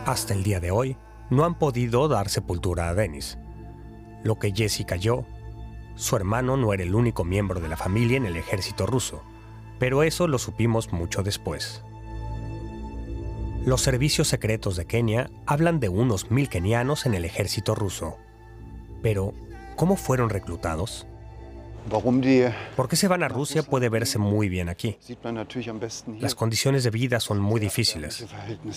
Hasta el día de hoy, no han podido dar sepultura a Denis. Lo que Jesse cayó, su hermano no era el único miembro de la familia en el ejército ruso, pero eso lo supimos mucho después. Los servicios secretos de Kenia hablan de unos 1000 kenianos en el ejército ruso. Pero, ¿cómo fueron reclutados? ¿Por qué se van a Rusia? Puede verse muy bien aquí. Las condiciones de vida son muy difíciles.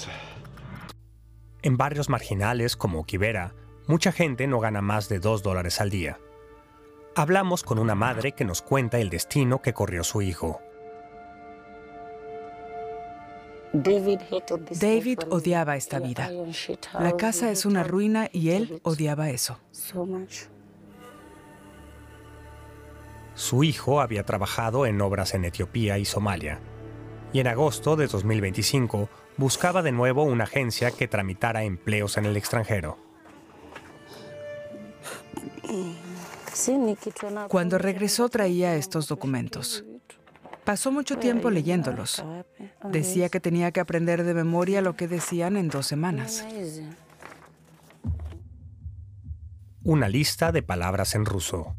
En barrios marginales como Kibera, mucha gente no gana más de $2 al día. Hablamos con una madre que nos cuenta el destino que corrió su hijo. David odiaba esta vida. La casa es una ruina y él odiaba eso. Su hijo había trabajado en obras en Etiopía y Somalia, y en agosto de 2025 buscaba de nuevo una agencia que tramitara empleos en el extranjero. Cuando regresó traía estos documentos. Pasó mucho tiempo leyéndolos. Decía que tenía que aprender de memoria lo que decían en 2 semanas. Una lista de palabras en ruso.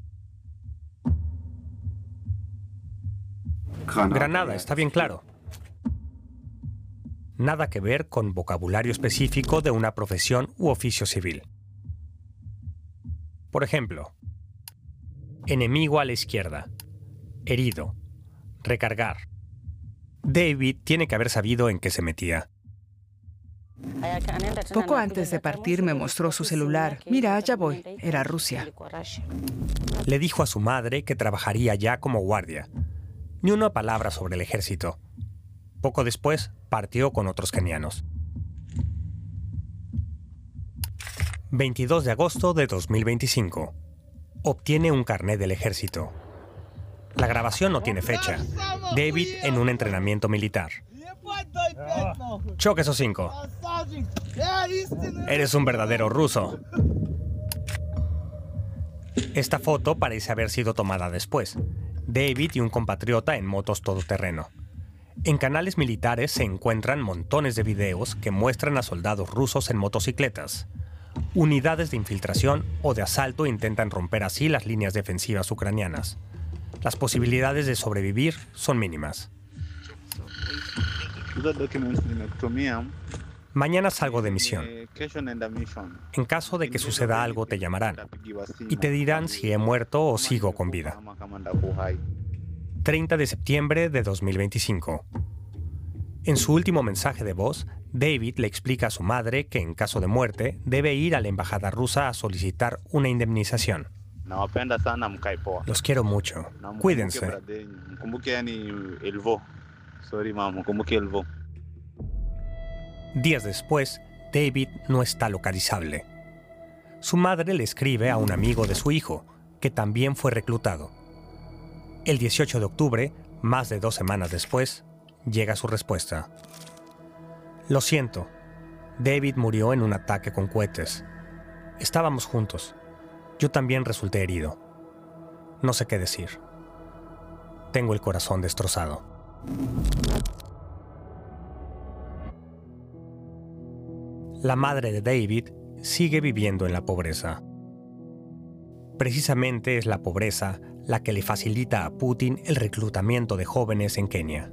Granada, está bien claro. Nada que ver con vocabulario específico de una profesión u oficio civil. Por ejemplo, enemigo a la izquierda, herido, recargar. David tiene que haber sabido en qué se metía. Poco antes de partir me mostró su celular. Mira, allá voy. Era Rusia. Le dijo a su madre que trabajaría ya como guardia. Ni una palabra sobre el ejército. Poco después, partió con otros kenianos. 22 de agosto de 2025. Obtiene un carnet del ejército. La grabación no tiene fecha. David en un entrenamiento militar. Choque esos 5. Eres un verdadero ruso. Esta foto parece haber sido tomada después. David y un compatriota en motos todoterreno. En canales militares se encuentran montones de videos que muestran a soldados rusos en motocicletas. Unidades de infiltración o de asalto intentan romper así las líneas defensivas ucranianas. Las posibilidades de sobrevivir son mínimas. Mañana salgo de misión. En caso de que suceda algo, te llamarán y te dirán si he muerto o sigo con vida. 30 de septiembre de 2025. En su último mensaje de voz, David le explica a su madre que en caso de muerte debe ir a la embajada rusa a solicitar una indemnización. Los quiero mucho. Cuídense. Días después, David no está localizable. Su madre le escribe a un amigo de su hijo, que también fue reclutado. El 18 de octubre, más de 2 semanas después, llega su respuesta. Lo siento, David murió en un ataque con cohetes. Estábamos juntos. Yo también resulté herido. No sé qué decir. Tengo el corazón destrozado. La madre de David sigue viviendo en la pobreza. Precisamente es la pobreza la que le facilita a Putin el reclutamiento de jóvenes en Kenia.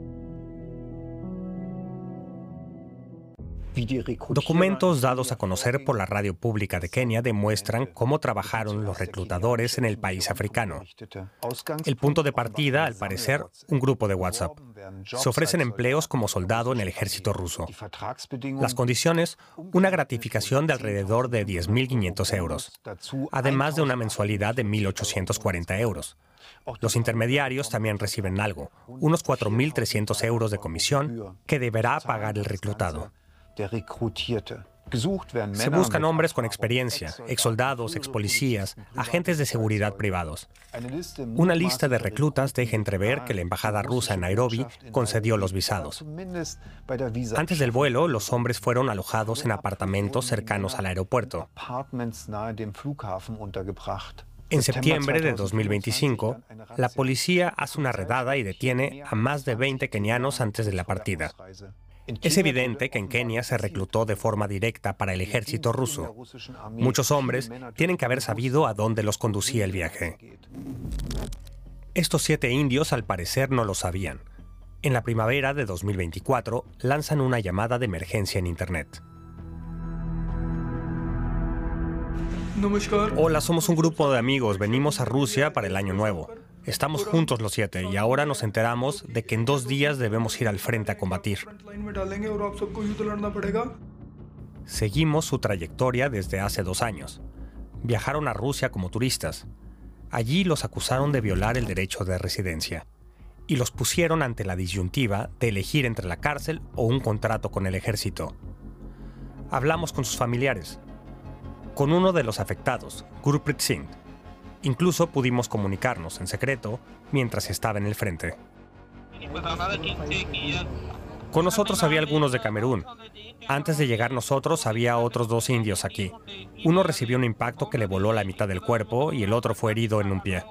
Documentos dados a conocer por la radio pública de Kenia demuestran cómo trabajaron los reclutadores en el país africano. El punto de partida, al parecer, un grupo de WhatsApp. Se ofrecen empleos como soldado en el ejército ruso. Las condiciones, una gratificación de alrededor de 10.500 euros, además de una mensualidad de 1.840 euros. Los intermediarios también reciben algo, unos 4.300 euros de comisión que deberá pagar el reclutado. Se buscan hombres con experiencia, exsoldados, expolicías, agentes de seguridad privados. Una lista de reclutas deja entrever que la embajada rusa en Nairobi concedió los visados. Antes del vuelo, los hombres fueron alojados en apartamentos cercanos al aeropuerto. En septiembre de 2025, la policía hace una redada y detiene a más de 20 kenianos antes de la partida. Es evidente que en Kenia se reclutó de forma directa para el ejército ruso. Muchos hombres tienen que haber sabido a dónde los conducía el viaje. Estos 7 indios al parecer no lo sabían. En la primavera de 2024 lanzan una llamada de emergencia en Internet. Hola, somos un grupo de amigos, venimos a Rusia para el Año Nuevo. Estamos juntos los 7 y ahora nos enteramos de que en 2 días debemos ir al frente a combatir. Seguimos su trayectoria desde hace 2 años. Viajaron a Rusia como turistas. Allí los acusaron de violar el derecho de residencia y los pusieron ante la disyuntiva de elegir entre la cárcel o un contrato con el ejército. Hablamos con sus familiares, con uno de los afectados, Gurpreet Singh. Incluso pudimos comunicarnos en secreto mientras estaba en el frente. Con nosotros había algunos de Camerún. Antes de llegar nosotros había otros 2 indios aquí. Uno recibió un impacto que le voló la mitad del cuerpo y el otro fue herido en un pie.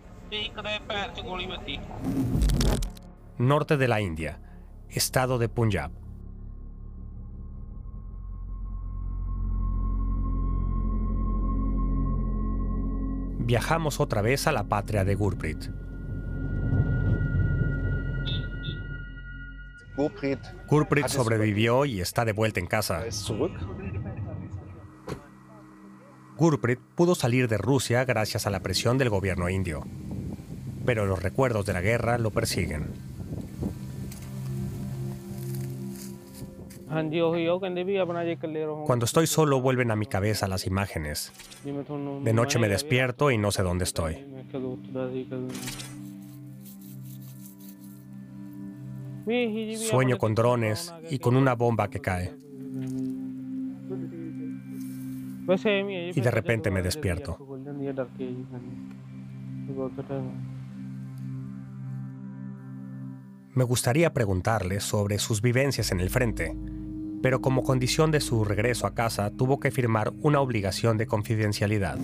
Norte de la India, estado de Punjab. Viajamos otra vez a la patria de Gurpreet. Gurpreet sobrevivió y está de vuelta en casa. Gurpreet pudo salir de Rusia gracias a la presión del gobierno indio, pero los recuerdos de la guerra lo persiguen. Cuando estoy solo vuelven a mi cabeza las imágenes. De noche me despierto y no sé dónde estoy. Sueño con drones y con una bomba que cae. Y de repente me despierto. Me gustaría preguntarle sobre sus vivencias en el frente, pero como condición de su regreso a casa tuvo que firmar una obligación de confidencialidad.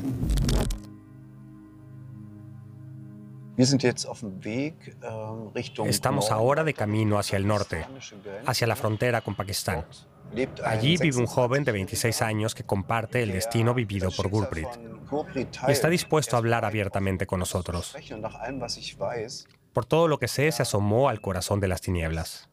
Estamos ahora de camino hacia el norte, hacia la frontera con Pakistán. Allí vive un joven de 26 años que comparte el destino vivido por Gurpreet y está dispuesto a hablar abiertamente con nosotros. Por todo lo que sé, se asomó al corazón de las tinieblas.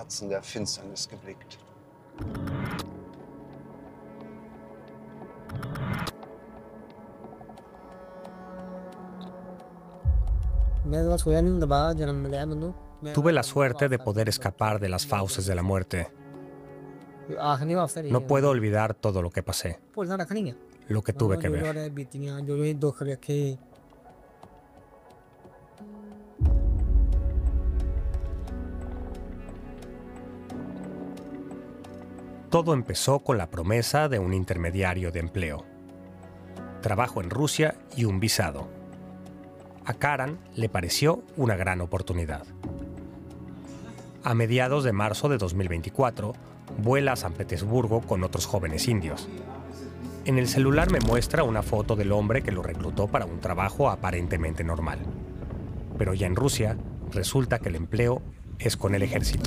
Tuve la suerte de poder escapar de las fauces de la muerte. No puedo olvidar todo lo que pasé, lo que tuve que ver. Todo empezó con la promesa de un intermediario de empleo, trabajo en Rusia y un visado. A Karan le pareció una gran oportunidad. A mediados de marzo de 2024, vuela a San Petersburgo con otros jóvenes indios. En el celular me muestra una foto del hombre que lo reclutó para un trabajo aparentemente normal. Pero ya en Rusia, resulta que el empleo es con el ejército.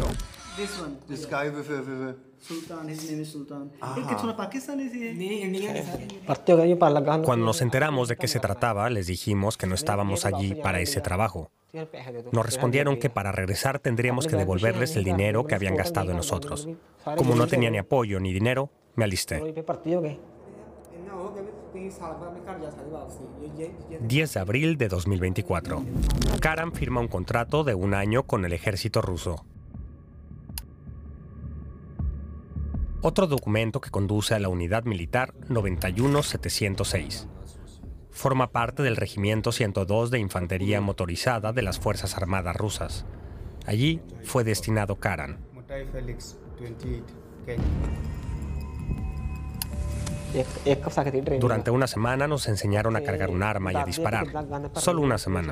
Cuando nos enteramos de qué se trataba, les dijimos que no estábamos allí para ese trabajo. Nos respondieron que para regresar tendríamos que devolverles el dinero que habían gastado en nosotros. Como no tenía ni apoyo ni dinero, me alisté. 10 de abril de 2024. Karan firma un contrato de 1 año con el ejército ruso. Otro documento que conduce a la unidad militar 91706. Forma parte del Regimiento 102 de Infantería Motorizada de las Fuerzas Armadas rusas. Allí fue destinado Karan. Durante una semana nos enseñaron a cargar un arma y a disparar. Solo una semana.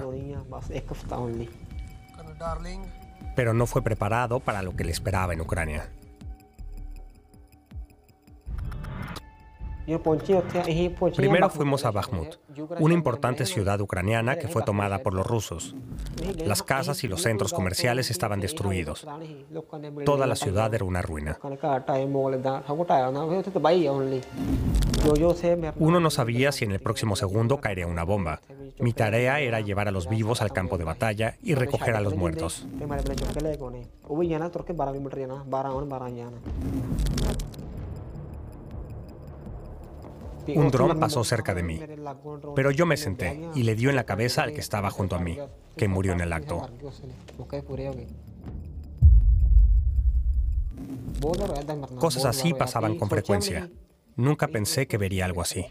Pero no fue preparado para lo que le esperaba en Ucrania. Primero fuimos a Bakhmut, una importante ciudad ucraniana que fue tomada por los rusos. Las casas y los centros comerciales estaban destruidos. Toda la ciudad era una ruina. Uno no sabía si en el próximo segundo caería una bomba. Mi tarea era llevar a los vivos al campo de batalla y recoger a los muertos. Un dron pasó cerca de mí, pero yo me senté y le dio en la cabeza al que estaba junto a mí, que murió en el acto. Cosas así pasaban con frecuencia. Nunca pensé que vería algo así.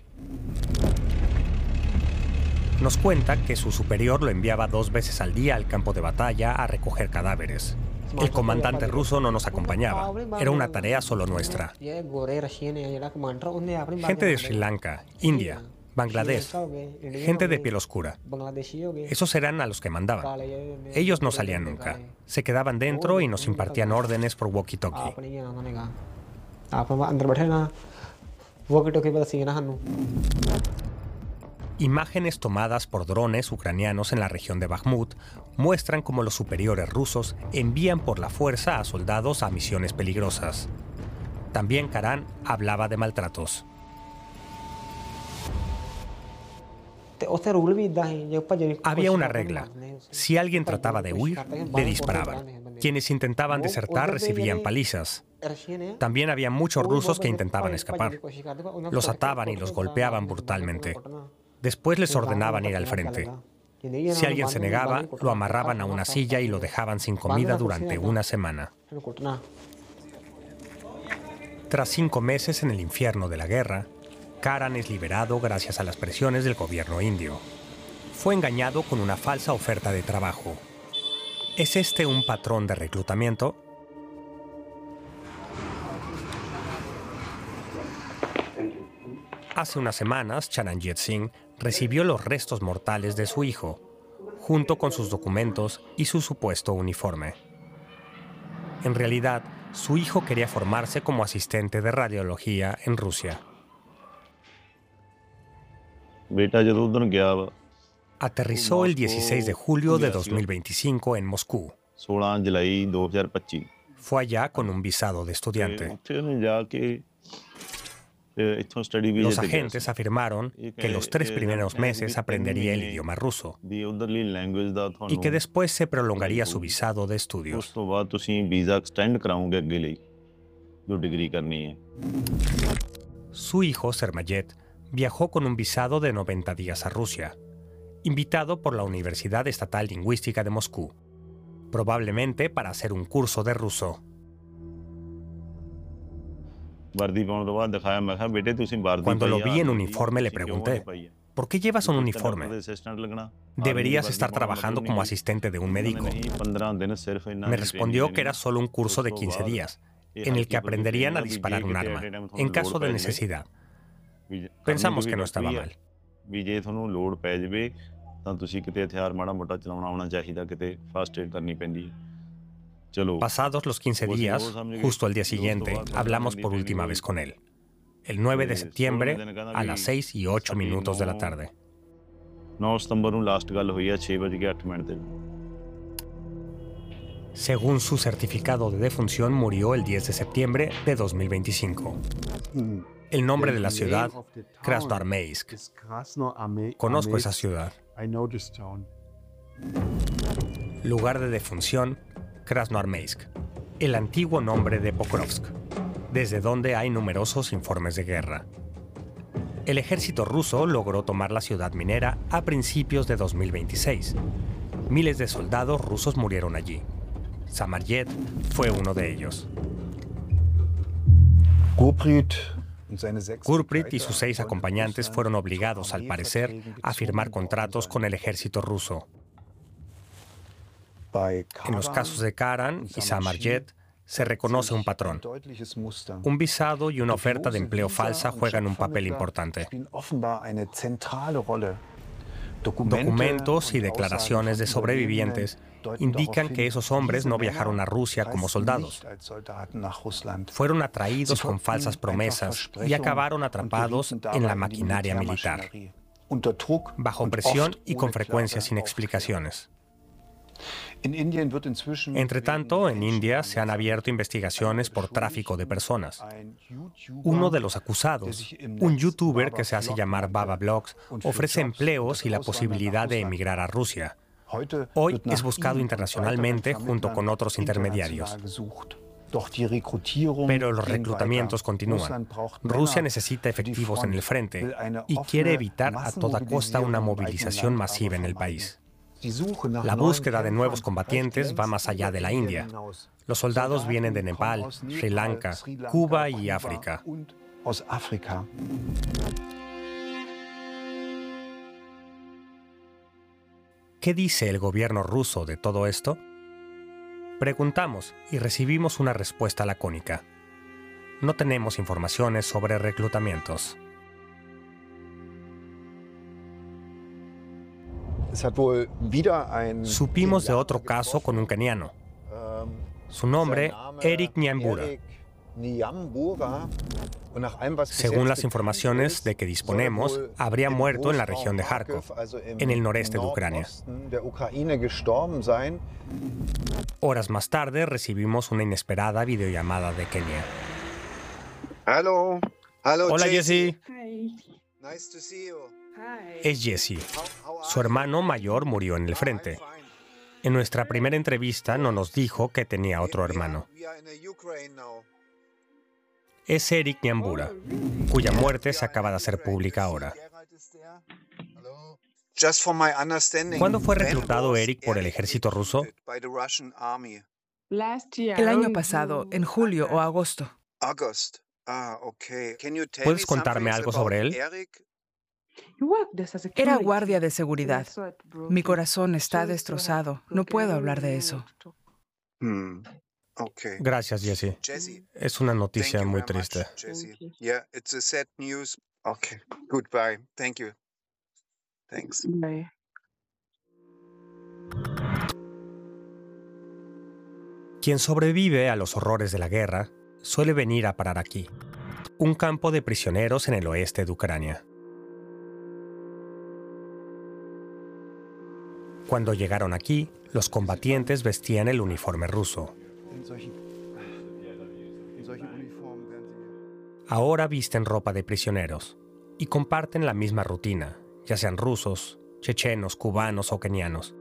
Nos cuenta que su superior lo enviaba 2 veces al día al campo de batalla a recoger cadáveres. El comandante ruso no nos acompañaba. Era una tarea solo nuestra. Gente de Sri Lanka, India, Bangladesh, gente de piel oscura. Esos eran a los que mandaban. Ellos no salían nunca. Se quedaban dentro y nos impartían órdenes por walkie-talkie. Imágenes tomadas por drones ucranianos en la región de Bakhmut muestran cómo los superiores rusos envían por la fuerza a soldados a misiones peligrosas. También Karan hablaba de maltratos. Había una regla. Si alguien trataba de huir, le disparaban. Quienes intentaban desertar recibían palizas. También había muchos rusos que intentaban escapar. Los ataban y los golpeaban brutalmente. Después les ordenaban ir al frente. Si alguien se negaba, lo amarraban a una silla y lo dejaban sin comida durante una semana. Tras 5 meses en el infierno de la guerra, Karan es liberado gracias a las presiones del gobierno indio. Fue engañado con una falsa oferta de trabajo. ¿Es este un patrón de reclutamiento? Hace unas semanas, Charanjit Singh recibió los restos mortales de su hijo, junto con sus documentos y su supuesto uniforme. En realidad, su hijo quería formarse como asistente de radiología en Rusia. Aterrizó el 16 de julio de 2025 en Moscú. Fue allá con un visado de estudiante. Los agentes afirmaron que los 3 primeros meses aprendería el idioma ruso y que después se prolongaría su visado de estudios. Su hijo, Sermayet, viajó con un visado de 90 días a Rusia, invitado por la Universidad Estatal Lingüística de Moscú, probablemente para hacer un curso de ruso. Cuando lo vi en uniforme le pregunté, ¿por qué llevas un uniforme? Deberías estar trabajando como asistente de un médico. Me respondió que era solo un curso de 15 días, en el que aprenderían a disparar un arma, en caso de necesidad. Pensamos que no estaba mal. Pasados los 15 días, justo al día siguiente, hablamos por última vez con él. El 9 de septiembre, a las 6:08 de la tarde. Según su certificado de defunción, murió el 10 de septiembre de 2025. El nombre de la ciudad, Krasnoarmeysk. Conozco esa ciudad. Lugar de defunción, Krasnoarmeysk, el antiguo nombre de Pokrovsk, desde donde hay numerosos informes de guerra. El ejército ruso logró tomar la ciudad minera a principios de 2026. Miles de soldados rusos murieron allí. Samarjet fue uno de ellos. Gurprit y sus 6 acompañantes fueron obligados, al parecer, a firmar contratos con el ejército ruso. En los casos de Karan y Samarjet se reconoce un patrón. Un visado y una oferta de empleo falsa juegan un papel importante. Documentos y declaraciones de sobrevivientes indican que esos hombres no viajaron a Rusia como soldados. Fueron atraídos con falsas promesas y acabaron atrapados en la maquinaria militar, bajo presión y con frecuencia sin explicaciones. Entre tanto, en India se han abierto investigaciones por tráfico de personas. Uno de los acusados, un youtuber que se hace llamar Baba Blogs, ofrece empleos y la posibilidad de emigrar a Rusia. Hoy es buscado internacionalmente junto con otros intermediarios. Pero los reclutamientos continúan. Rusia necesita efectivos en el frente y quiere evitar a toda costa una movilización masiva en el país. La búsqueda de nuevos combatientes va más allá de la India. Los soldados vienen de Nepal, Sri Lanka, Cuba y África. ¿Qué dice el gobierno ruso de todo esto? Preguntamos y recibimos una respuesta lacónica. No tenemos informaciones sobre reclutamientos. Supimos de otro caso con un keniano. Su nombre, Eric Nyambura. Según las informaciones de que disponemos, habría muerto en la región de Kharkov, en el noreste de Ucrania. Horas más tarde recibimos una inesperada videollamada de Kenia. Hola, Jesse. Nice to see you. Es Jesse. Su hermano mayor murió en el frente. En nuestra primera entrevista no nos dijo que tenía otro hermano. Es Eric Nyambura, cuya muerte se acaba de hacer pública ahora. ¿Cuándo fue reclutado Eric por el ejército ruso? El año pasado, en julio o agosto. ¿Puedes contarme algo sobre él? Era guardia de seguridad. Mi corazón está destrozado. No puedo hablar de eso. Gracias, Jesse. Es una noticia muy triste. Quien sobrevive a los horrores de la guerra suele venir a parar aquí, un campo de prisioneros en el oeste de Ucrania. Cuando llegaron aquí, los combatientes vestían el uniforme ruso. Ahora visten ropa de prisioneros y comparten la misma rutina, ya sean rusos, chechenos, cubanos o kenianos.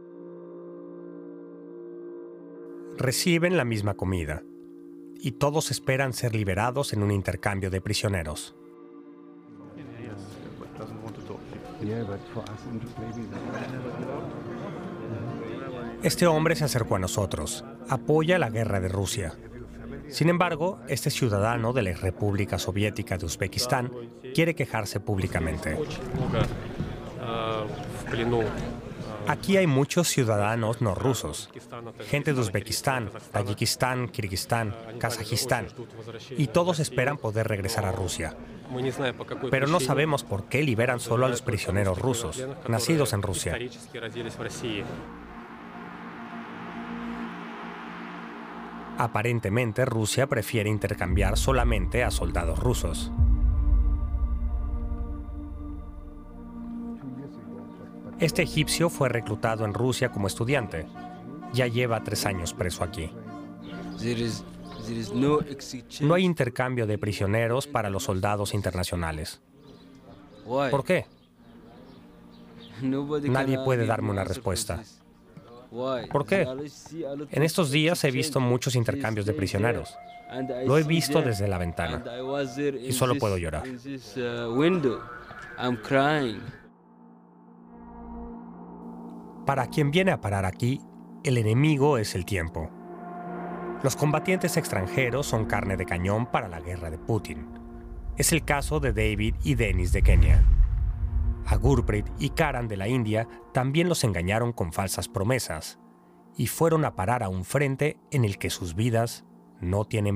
Reciben la misma comida y todos esperan ser liberados en un intercambio de prisioneros. Este hombre se acercó a nosotros, apoya la guerra de Rusia. Sin embargo, este ciudadano de la República Soviética de Uzbekistán quiere quejarse públicamente. Aquí hay muchos ciudadanos no rusos, gente de Uzbekistán, Tayikistán, Kirguistán, Kazajistán, y todos esperan poder regresar a Rusia. Pero no sabemos por qué liberan solo a los prisioneros rusos, nacidos en Rusia. Aparentemente, Rusia prefiere intercambiar solamente a soldados rusos. Este egipcio fue reclutado en Rusia como estudiante. Ya lleva 3 años preso aquí. No hay intercambio de prisioneros para los soldados internacionales. ¿Por qué? Nadie puede darme una respuesta. ¿Por qué? En estos días he visto muchos intercambios de prisioneros. Lo he visto desde la ventana y solo puedo llorar. Para quien viene a parar aquí, el enemigo es el tiempo. Los combatientes extranjeros son carne de cañón para la guerra de Putin. Es el caso de David y Dennis de Kenia. A Gurpreet y Karan de la India también los engañaron con falsas promesas y fueron a parar a un frente en el que sus vidas no tienen